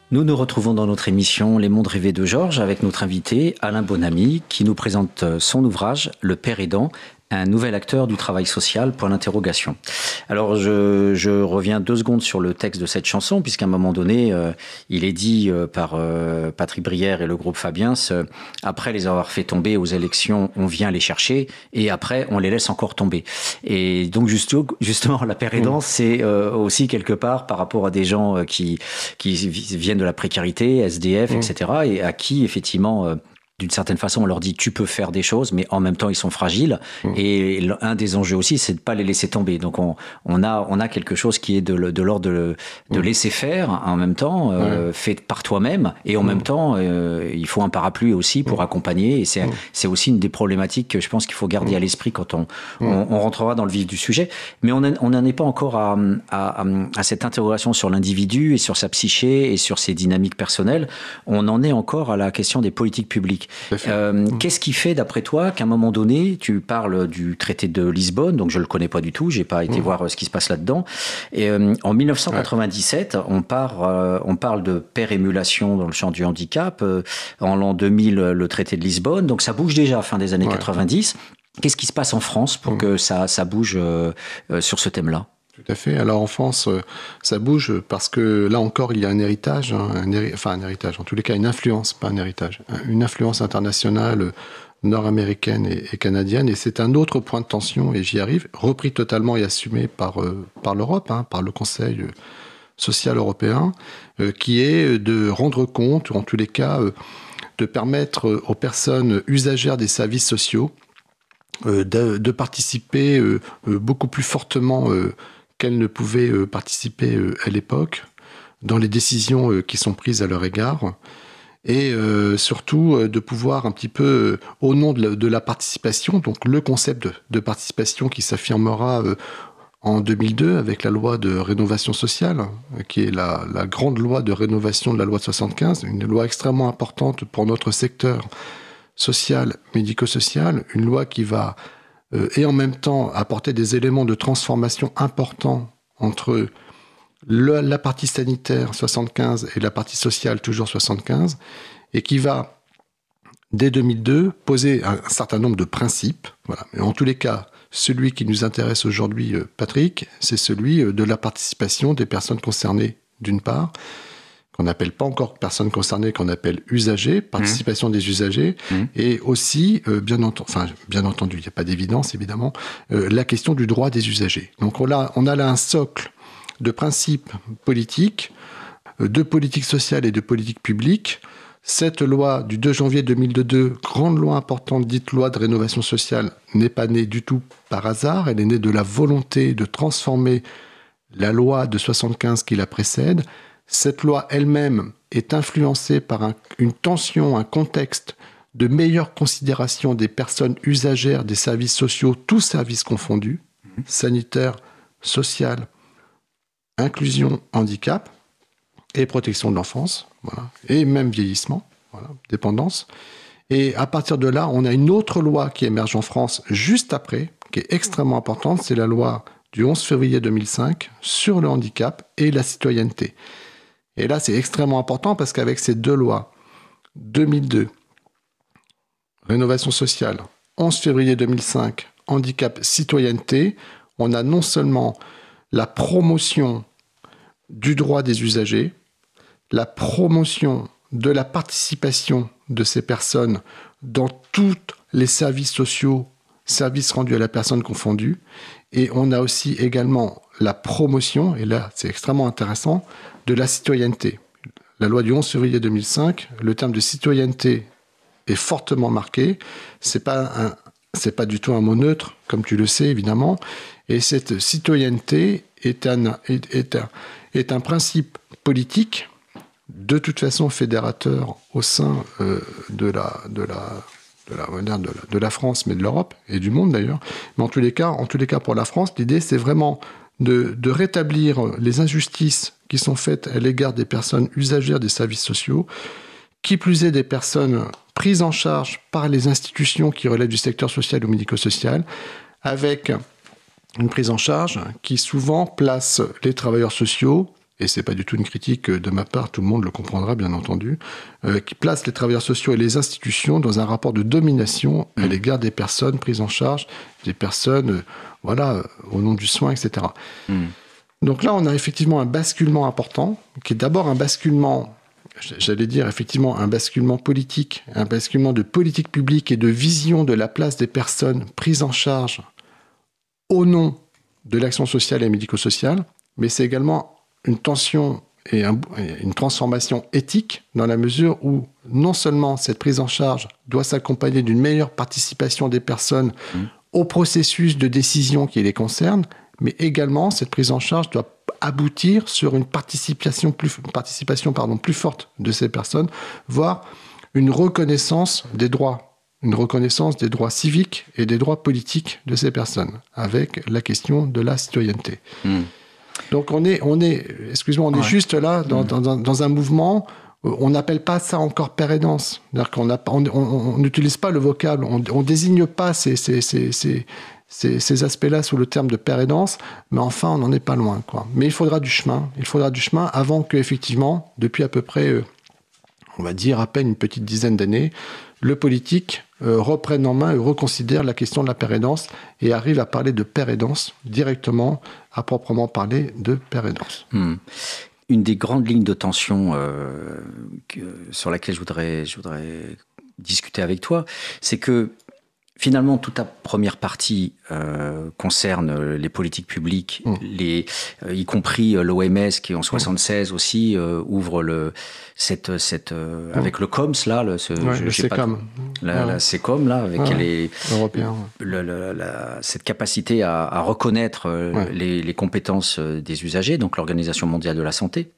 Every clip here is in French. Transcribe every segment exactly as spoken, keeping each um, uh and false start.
Nous nous retrouvons dans notre émission Les Mondes rêvés de Georges avec notre invité Alain Bonamy qui nous présente son ouvrage Le Père aidant, un nouvel acteur du travail social, point d'interrogation. Alors je, je reviens deux secondes sur le texte de cette chanson puisqu'à un moment donné euh, il est dit euh, par euh, Patrick Brière et le groupe Fabiens euh, après les avoir fait tomber aux élections on vient les chercher et après on les laisse encore tomber. Et donc juste, justement la Père aidant mmh. c'est euh, aussi quelque part par rapport à des gens euh, qui, qui viennent de la précarité, S D F, mmh. et cetera et à qui effectivement euh, d'une certaine façon, on leur dit tu peux faire des choses, mais en même temps ils sont fragiles. Mmh. Et un des enjeux aussi, c'est de pas les laisser tomber. Donc on, on a, on a quelque chose qui est de, de l'ordre de, de mmh. laisser faire en même temps, euh, ouais. fait par toi-même, et en mmh. même temps euh, il faut un parapluie aussi pour mmh. accompagner. Et c'est, mmh. c'est aussi une des problématiques que je pense qu'il faut garder mmh. à l'esprit quand on, mmh. on, on rentrera dans le vif du sujet. Mais on n'en est pas encore à, à, à cette interrogation sur l'individu et sur sa psyché et sur ses dynamiques personnelles. On en est encore à la question des politiques publiques. Euh, mmh. Qu'est-ce qui fait, d'après toi, qu'à un moment donné, tu parles du traité de Lisbonne, donc je le connais pas du tout, j'ai pas été mmh. voir ce qui se passe là-dedans. Et euh, en dix-neuf cent quatre-vingt-dix-sept, ouais. on, part, euh, on parle de pérémulation dans le champ du handicap. Euh, en l'an deux mille, le traité de Lisbonne, donc ça bouge déjà fin des années ouais. quatre-vingt-dix. Qu'est-ce qui se passe en France pour mmh. que ça, ça bouge euh, euh, sur ce thème-là ? Tout à fait. Alors en France, ça bouge parce que là encore, il y a un héritage, un héri... enfin un héritage, en tous les cas une influence, pas un héritage, une influence internationale nord-américaine et, et canadienne, et c'est un autre point de tension, et j'y arrive, repris totalement et assumé par, euh, par l'Europe, hein, par le Conseil social européen, euh, qui est de rendre compte, ou en tous les cas, euh, de permettre aux personnes usagères des services sociaux euh, de, de participer euh, beaucoup plus fortement euh, qu'elles ne pouvaient euh, participer euh, à l'époque dans les décisions euh, qui sont prises à leur égard et euh, surtout euh, de pouvoir un petit peu euh, au nom de la, de la participation, donc le concept de, de participation qui s'affirmera euh, en deux mille deux avec la loi de rénovation sociale, euh, qui est la, la grande loi de rénovation de la loi de soixante-quinze, une loi extrêmement importante pour notre secteur social, médico-social, une loi qui va Euh, et en même temps apporter des éléments de transformation importants entre le, la partie sanitaire soixante-quinze et la partie sociale toujours soixante-quinze, et qui va, dès deux mille deux, poser un, un certain nombre de principes. Voilà. Mais en tous les cas, celui qui nous intéresse aujourd'hui, euh, Patrick, c'est celui euh, de la participation des personnes concernées, d'une part, qu'on n'appelle pas encore personnes concernées, qu'on appelle usagers, participation mmh. des usagers, mmh. et aussi, euh, bien, ent- enfin, bien entendu, il n'y a pas d'évidence, évidemment, euh, la question du droit des usagers. Donc on a, on a là un socle de principes politiques, euh, de politique sociale et de politique publique. Cette loi du deux janvier deux mille deux, grande loi importante, dite loi de rénovation sociale, n'est pas née du tout par hasard, elle est née de la volonté de transformer la loi de soixante-quinze qui la précède. Cette loi elle-même est influencée par un, une tension, un contexte de meilleure considération des personnes usagères des services sociaux, tous services confondus, mmh. sanitaire, social, inclusion, handicap et protection de l'enfance, voilà, et même vieillissement, voilà, dépendance. Et à partir de là, on a une autre loi qui émerge en France juste après, qui est extrêmement importante, c'est la loi du onze février deux mille cinq sur le handicap et la citoyenneté. Et là, c'est extrêmement important parce qu'avec ces deux lois, deux mille deux, rénovation sociale, onze février deux mille cinq, handicap, citoyenneté, on a non seulement la promotion du droit des usagers, la promotion de la participation de ces personnes dans tous les services sociaux, services rendus à la personne confondus, et on a aussi également la promotion, et là c'est extrêmement intéressant, de la citoyenneté. La loi du onze février deux mille cinq, le terme de citoyenneté est fortement marqué. C'est pas un, c'est pas du tout un mot neutre, comme tu le sais évidemment. Et cette citoyenneté est un, est, est un, est un principe politique, de toute façon fédérateur au sein euh, de la, de la, de la, de la, de la France, mais de l'Europe et du monde d'ailleurs. Mais en tous les cas, en tous les cas pour la France, l'idée c'est vraiment de, de rétablir les injustices qui sont faites à l'égard des personnes usagères des services sociaux, qui plus est des personnes prises en charge par les institutions qui relèvent du secteur social ou médico-social, avec une prise en charge qui souvent place les travailleurs sociaux et c'est pas du tout une critique de ma part, tout le monde le comprendra bien entendu, euh, qui place les travailleurs sociaux et les institutions dans un rapport de domination à l'égard des personnes prises en charge, des personnes, euh, voilà, euh, au nom du soin, et cetera. Mm. Donc là, on a effectivement un basculement important, qui est d'abord un basculement, j'allais dire effectivement un basculement politique, un basculement de politique publique et de vision de la place des personnes prises en charge au nom de l'action sociale et médico-sociale, mais c'est également une tension et, un, et une transformation éthique dans la mesure où non seulement cette prise en charge doit s'accompagner d'une meilleure participation des personnes mmh. au processus de décision qui les concerne, mais également cette prise en charge doit aboutir sur une participation plus, une participation, pardon, plus forte de ces personnes, voire une reconnaissance des droits. Une reconnaissance des droits civiques et des droits politiques de ces personnes, avec la question de la citoyenneté. Mmh. Donc on est, on est, excuse-moi, on ouais. est juste là dans, mmh. dans, dans un mouvement, on n'appelle pas ça encore père aidance. C'est-à-dire qu'on a, on, on, on n'utilise pas le vocable, on ne désigne pas ces, ces, ces, ces, ces, ces aspects-là sous le terme de père aidance, mais enfin on n'en est pas loin, quoi. Mais il faudra du chemin, il faudra du chemin avant qu'effectivement, depuis à peu près, euh, on va dire à peine une petite dizaine d'années, le politique euh, reprenne en main et reconsidère la question de la père aidance et arrive à parler de père aidance directement, à proprement parler de père aidance. Mmh. Une des grandes lignes de tension euh, que, sur laquelle je voudrais, je voudrais discuter avec toi, c'est que finalement, toute ta première partie euh, concerne les politiques publiques, mmh. les, euh, y compris l'O M S qui en soixante-seize mmh. aussi euh, ouvre le cette cette euh, mmh. avec le C O M S là, le, ce, ouais, je, le je sais C O M, pas, la, ouais. la C O M là avec ouais, les européens, le, le, la, cette capacité à, à reconnaître euh, ouais. les, les compétences des usagers, donc l'Organisation mondiale de la santé.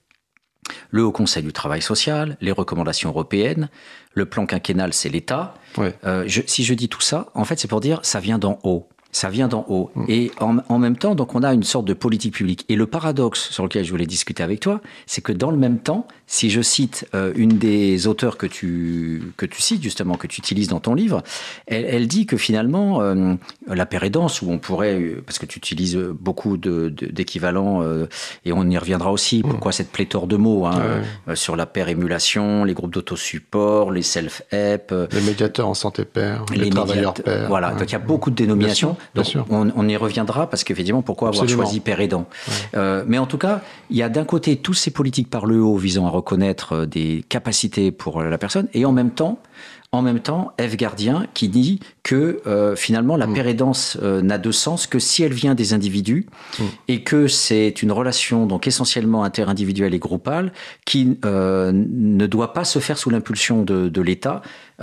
Le Haut Conseil du travail social, les recommandations européennes, le plan quinquennal, c'est l'État. Ouais. Euh, je, si je dis tout ça, en fait, c'est pour dire ça vient d'en haut. Ça vient d'en haut. Mmh. Et en, en même temps, donc, on a une sorte de politique publique. Et le paradoxe sur lequel je voulais discuter avec toi, c'est que dans le même temps, si je cite euh, une des auteurs que tu, que tu cites, justement, que tu utilises dans ton livre, elle, elle dit que finalement, euh, la père aidance, où on pourrait, parce que tu utilises beaucoup de, de, d'équivalents, euh, et on y reviendra aussi, pourquoi mmh. cette pléthore de mots, hein, ouais. euh, sur la père émulation, les groupes d'autosupport, les self-help. Euh, les médiateurs en santé père, les, les travailleurs pères. Voilà, ouais. donc il y a beaucoup de dénominations. Bien sûr. On, on y reviendra parce qu'effectivement, pourquoi avoir Absolument. choisi père aidant ouais. euh, Mais en tout cas, il y a d'un côté tous ces politiques par le haut visant à reconnaître des capacités pour la personne, et en même temps, en même temps, Ève Gardien qui dit que euh, finalement la mmh. père aidance euh, n'a de sens que si elle vient des individus mmh. et que c'est une relation donc essentiellement interindividuelle et groupale qui euh, ne doit pas se faire sous l'impulsion de, de l'État.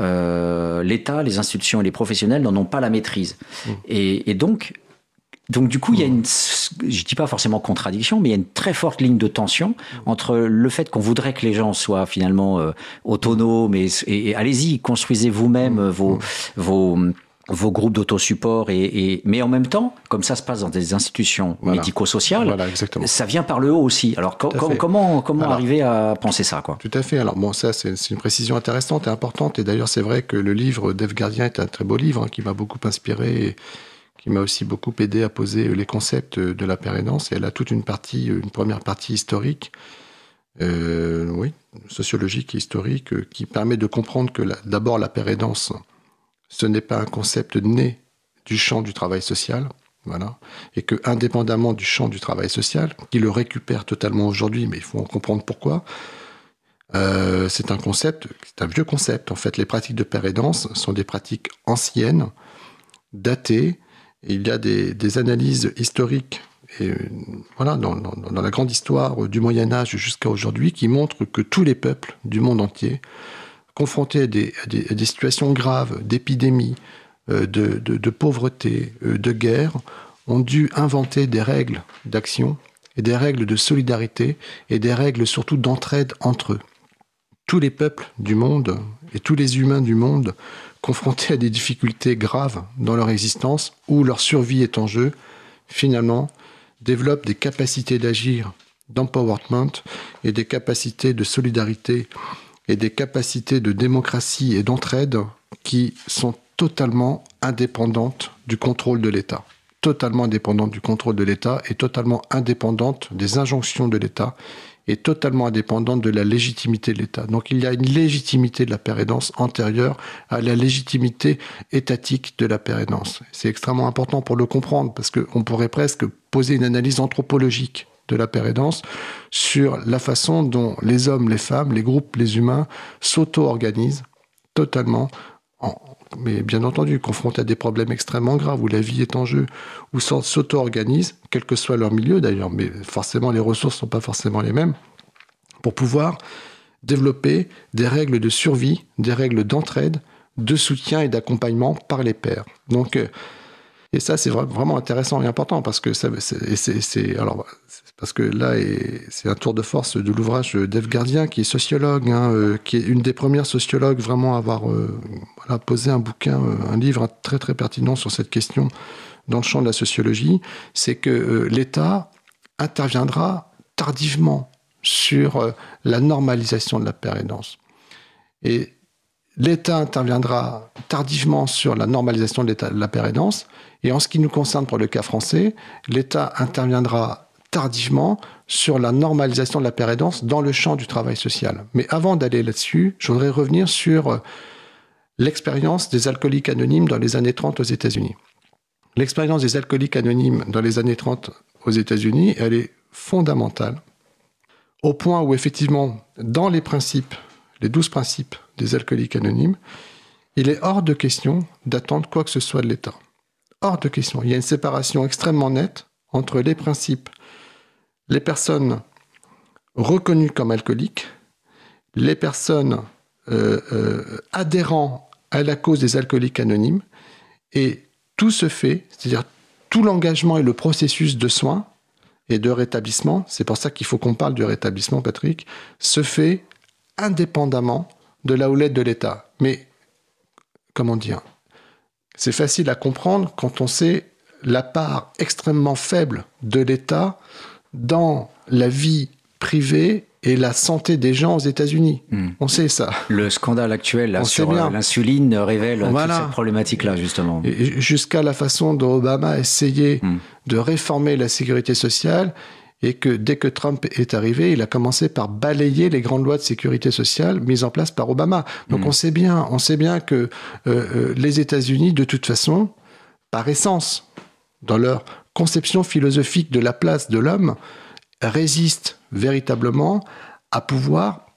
Euh, L'État, les institutions et les professionnels n'en ont pas la maîtrise. Mmh. Et, et donc, donc du coup, il y a une, je dis pas forcément contradiction, mais il y a une très forte ligne de tension entre le fait qu'on voudrait que les gens soient finalement euh, autonomes et, et, et allez-y, construisez vous-même mmh. vos, vos vos groupes d'autosupport et, et mais en même temps, comme ça se passe dans des institutions voilà. médico-sociales, voilà, exactement. ça vient par le haut aussi. Alors co- com- comment comment Alors, arriver à penser ça, quoi ? Tout à fait. Alors bon, ça c'est, c'est une précision intéressante et importante. Et d'ailleurs, c'est vrai que le livre d'Ève Gardien est un très beau livre hein, qui m'a beaucoup inspiré. Et qui m'a aussi beaucoup aidé à poser les concepts de la père aidance. Et elle a toute une partie, une première partie historique, euh, oui, sociologique et historique, euh, qui permet de comprendre que la, d'abord la père aidance, ce n'est pas un concept né du champ du travail social, voilà, et que indépendamment du champ du travail social, qui le récupère totalement aujourd'hui, mais il faut en comprendre pourquoi. Euh, c'est un concept, c'est un vieux concept. En fait, les pratiques de père aidance sont des pratiques anciennes, datées. Il y a des, des analyses historiques et, voilà, dans, dans, dans la grande histoire du Moyen-Âge jusqu'à aujourd'hui qui montrent que tous les peuples du monde entier, confrontés à des, à des, à des situations graves, d'épidémies, euh, de, de, de pauvreté, euh, de guerre, ont dû inventer des règles d'action et des règles de solidarité et des règles surtout d'entraide entre eux. Tous les peuples du monde et tous les humains du monde confrontés à des difficultés graves dans leur existence, où leur survie est en jeu, finalement, développent des capacités d'agir, d'empowerment, et des capacités de solidarité, et des capacités de démocratie et d'entraide qui sont totalement indépendantes du contrôle de l'État. totalement indépendante du contrôle de l'État et totalement indépendante des injonctions de l'État et totalement indépendante de la légitimité de l'État. Donc il y a une légitimité de la pérédance antérieure à la légitimité étatique de la pérédance. C'est extrêmement important pour le comprendre parce qu'on pourrait presque poser une analyse anthropologique de la pérédance sur la façon dont les hommes, les femmes, les groupes, les humains s'auto-organisent totalement, en, mais bien entendu, confrontés à des problèmes extrêmement graves où la vie est en jeu, où s'auto-organisent, quel que soit leur milieu d'ailleurs, mais forcément les ressources ne sont pas forcément les mêmes, pour pouvoir développer des règles de survie, des règles d'entraide, de soutien et d'accompagnement par les pairs. Donc, et ça, c'est vraiment intéressant et important parce que ça, c'est, c'est, c'est, alors, parce que là, c'est un tour de force de l'ouvrage d'Ève Gardien, qui est sociologue, hein, euh, qui est une des premières sociologues vraiment à avoir euh, voilà, posé un bouquin, euh, un livre très très pertinent sur cette question dans le champ de la sociologie. C'est que euh, l'État interviendra tardivement sur euh, la normalisation de la pérédance. Et l'État interviendra tardivement sur la normalisation de, de la pérédance. Et en ce qui nous concerne pour le cas français, l'État interviendra tardivement sur la normalisation de la pérédance dans le champ du travail social. Mais avant d'aller là-dessus, je voudrais revenir sur l'expérience des alcooliques anonymes dans les années trente aux États-Unis. L'expérience des alcooliques anonymes dans les années trente aux États-Unis, elle est fondamentale, au point où effectivement, dans les principes, les douze principes des alcooliques anonymes, il est hors de question d'attendre quoi que ce soit de l'État. Hors de question. Il y a une séparation extrêmement nette entre les principes, les personnes reconnues comme alcooliques, les personnes euh, euh, adhérant à la cause des alcooliques anonymes, et tout se fait, c'est-à-dire tout l'engagement et le processus de soins et de rétablissement, c'est pour ça qu'il faut qu'on parle du rétablissement, Patrick, se fait indépendamment de la houlette de l'État. Mais, comment dire, c'est facile à comprendre quand on sait la part extrêmement faible de l'État dans la vie privée et la santé des gens aux États-Unis. Mmh. On sait ça. Le scandale actuel là, sur l'insuline révèle voilà. toute cette problématique-là, justement. Et jusqu'à la façon dont Obama a essayé mmh. de réformer la sécurité sociale, et que dès que Trump est arrivé, il a commencé par balayer les grandes lois de sécurité sociale mises en place par Obama. Donc mmh. on sait bien, on sait bien que euh, les États-Unis, de toute façon, par essence, dans leur conception philosophique de la place de l'homme, résistent véritablement à pouvoir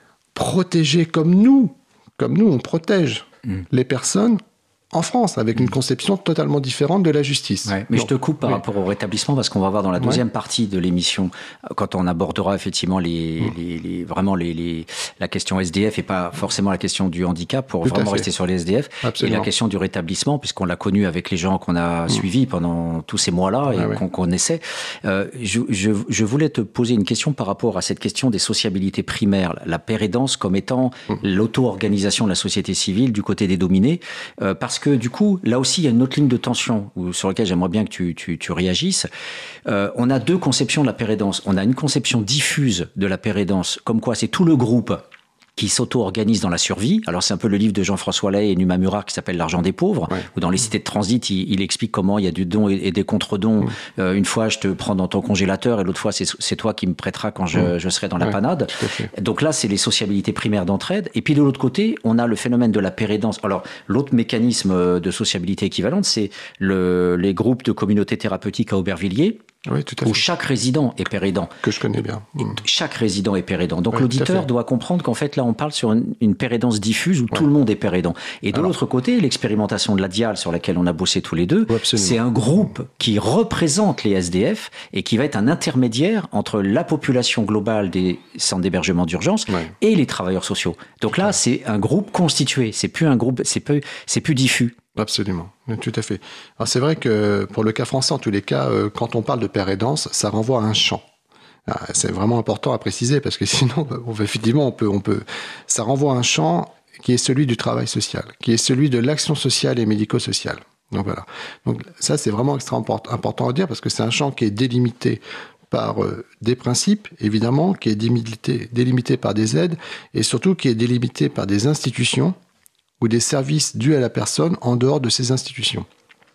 protéger comme nous, comme nous on protège mmh. les personnes en France, avec une conception totalement différente de la justice. Ouais, mais Donc, je te coupe par oui. rapport au rétablissement, parce qu'on va voir dans la deuxième ouais. partie de l'émission, quand on abordera effectivement les, mmh. les, les, vraiment les, les, la question S D F et pas forcément la question du handicap, pour Tout vraiment rester sur les S D F, Absolument. Et la question du rétablissement, puisqu'on l'a connu avec les gens qu'on a mmh. suivis pendant tous ces mois-là et ah, qu'on ouais. connaissait. Euh, je, je, je voulais te poser une question par rapport à cette question des sociabilités primaires, la pérédance comme étant mmh. l'auto-organisation de la société civile du côté des dominés, euh, parce que du coup, là aussi, il y a une autre ligne de tension où, sur laquelle j'aimerais bien que tu, tu, tu réagisses. Euh, on a deux conceptions de la pérédance. On a une conception diffuse de la pérédance, comme quoi c'est tout le groupe qui s'auto-organise dans la survie. Alors, c'est un peu le livre de Jean-François Lay et Numa Murar qui s'appelle L'argent des pauvres, ouais. où dans les cités de transit, il, il explique comment il y a du don et, et des contre-dons. Mmh. Euh, une fois, je te prends dans ton congélateur et l'autre fois, c'est, c'est toi qui me prêteras quand je, mmh. je serai dans la ouais, panade. Donc là, c'est les sociabilités primaires d'entraide. Et puis, de l'autre côté, on a le phénomène de la pérédance. Alors, l'autre mécanisme de sociabilité équivalente, c'est le, les groupes de communautés thérapeutiques à Aubervilliers, oui, tout à fait. Où chaque résident est pérédant. Que je connais bien. Mmh. Chaque résident est pérédant. Donc oui, l'auditeur doit comprendre qu'en fait, là, on parle sur une, une pérédance diffuse où ouais. tout le monde est pérédant. Et de Alors, l'autre côté, l'expérimentation de la Dial, sur laquelle on a bossé tous les deux, oui, c'est un groupe qui représente les S D F et qui va être un intermédiaire entre la population globale des centres d'hébergement d'urgence ouais. et les travailleurs sociaux. Donc là, ouais. c'est un groupe constitué. C'est plus un groupe, c'est plus, c'est plus diffus. Absolument, tout à fait. Alors c'est vrai que pour le cas français, en tous les cas, euh, quand on parle de pérédance, ça renvoie à un champ. Ah, c'est vraiment important à préciser parce que sinon, on, effectivement, on peut, on peut. Ça renvoie à un champ qui est celui du travail social, qui est celui de l'action sociale et médico-sociale. Donc voilà. Donc ça, c'est vraiment extrêmement important à dire parce que c'est un champ qui est délimité par euh, des principes, évidemment, qui est délimité, délimité par des aides et surtout qui est délimité par des institutions ou des services dus à la personne en dehors de ces institutions.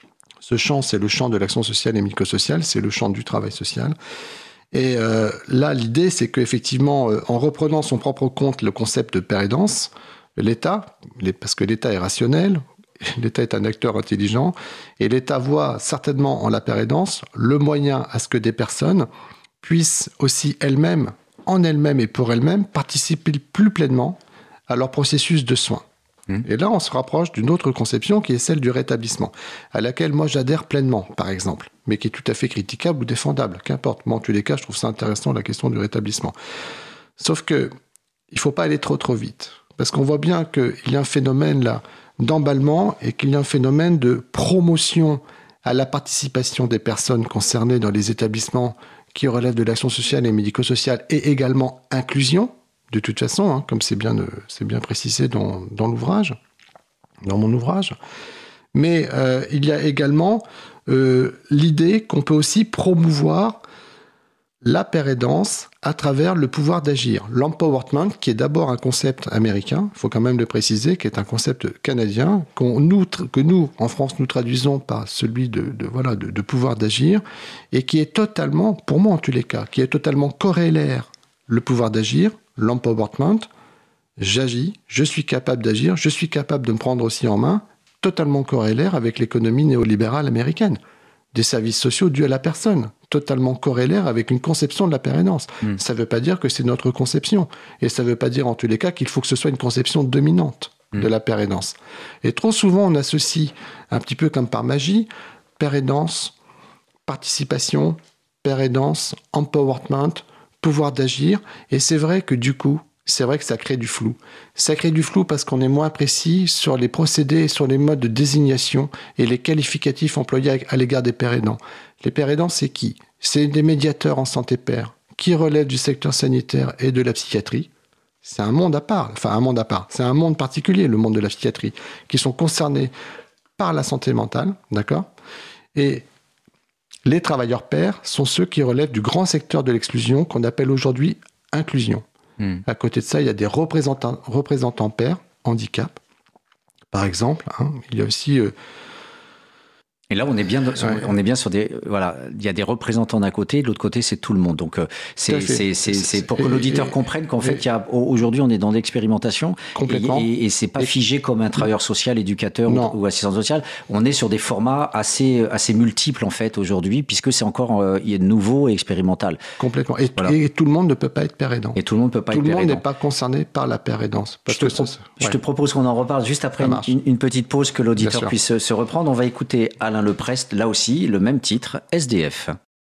Ce champ, c'est le champ de l'action sociale et médico-sociale, c'est le champ du travail social. Et euh, là, l'idée, c'est qu'effectivement, euh, en reprenant son propre compte le concept de père aidance, l'État, parce que l'État est rationnel, l'État est un acteur intelligent, et l'État voit certainement en la père aidance le moyen à ce que des personnes puissent aussi elles-mêmes, en elles-mêmes et pour elles-mêmes, participer plus pleinement à leur processus de soins. Mmh. Et là, on se rapproche d'une autre conception qui est celle du rétablissement, à laquelle moi j'adhère pleinement, par exemple, mais qui est tout à fait critiquable ou défendable, qu'importe. Moi, en tous les cas, je trouve ça intéressant, la question du rétablissement. Sauf que il ne faut pas aller trop trop vite, parce qu'on voit bien qu'il y a un phénomène là d'emballement et qu'il y a un phénomène de promotion à la participation des personnes concernées dans les établissements qui relèvent de l'action sociale et médico-sociale, et également inclusion, de toute façon, hein, comme c'est bien, euh, c'est bien précisé dans, dans l'ouvrage, dans mon ouvrage. Mais euh, il y a également euh, l'idée qu'on peut aussi promouvoir la père aidance à travers le pouvoir d'agir. L'empowerment, qui est d'abord un concept américain, il faut quand même le préciser, qui est un concept canadien, qu'on nous, que nous, en France, nous traduisons par celui de, de, voilà, de, de pouvoir d'agir, et qui est totalement, pour moi en tous les cas, qui est totalement corrélaire, le pouvoir d'agir, l'empowerment, j'agis, je suis capable d'agir, je suis capable de me prendre aussi en main, totalement corrélaire avec l'économie néolibérale américaine. Des services sociaux dus à la personne, totalement corrélaire avec une conception de la père aidance. Mmh. Ça ne veut pas dire que c'est notre conception. Et ça ne veut pas dire en tous les cas qu'il faut que ce soit une conception dominante mmh. de la père aidance. Et trop souvent, on associe, un petit peu comme par magie, père aidance, participation, père aidance, empowerment, pouvoir d'agir. Et c'est vrai que du coup, c'est vrai que ça crée du flou. Ça crée du flou parce qu'on est moins précis sur les procédés et sur les modes de désignation et les qualificatifs employés à l'égard des pères aidants. Les pères aidants, c'est qui ? C'est des médiateurs en santé père qui relèvent du secteur sanitaire et de la psychiatrie. C'est un monde à part, enfin un monde à part. C'est un monde particulier, le monde de la psychiatrie, qui sont concernés par la santé mentale, d'accord ? Et les travailleurs pairs sont ceux qui relèvent du grand secteur de l'exclusion qu'on appelle aujourd'hui inclusion. Mmh. À côté de ça, il y a des représentants, représentants pairs, handicap, par exemple. Hein, il y a aussi... Euh... Et là, on est bien, sur, ouais. on est bien sur des... Voilà, il y a des représentants d'un côté, de l'autre côté, c'est tout le monde. Donc, euh, c'est, c'est, c'est, c'est pour que et, l'auditeur et, comprenne qu'en et, fait, il y a, aujourd'hui, on est dans l'expérimentation. Complètement. Et, et, et c'est pas et, figé comme un travailleur social, éducateur ou, ou assistant social. On est sur des formats assez, assez multiples, en fait, aujourd'hui, puisque c'est encore euh, il y a de nouveau et expérimental. Complètement. Et, voilà. et tout le monde ne peut pas être père aidant. Et tout le monde ne peut pas tout être père aidant. Tout le monde n'est pas concerné par la père aidance. Je, te, pro- ça, je ouais. te propose qu'on en reparle juste après une, une petite pause, que l'auditeur puisse se reprendre. On va écouter Alain Leprest, là aussi, le même titre, S D F.